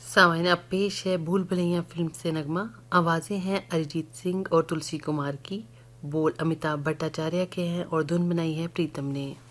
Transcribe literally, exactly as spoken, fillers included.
सामान्य अब पेश है भूल भुलैया फिल्म से नगमा। आवाज़ें हैं अरिजीत सिंह और तुलसी कुमार की। बोल अमिताभ भट्टाचार्य के हैं और धुन बनाई है प्रीतम ने।